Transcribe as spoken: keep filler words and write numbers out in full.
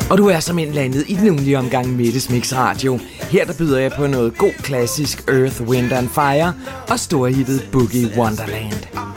Og du er som en landet i den ugenlige omgang Mettes Mix Radio. Her der byder jeg på noget god klassisk Earth, Wind and Fire og storhittet Boogie Wonderland.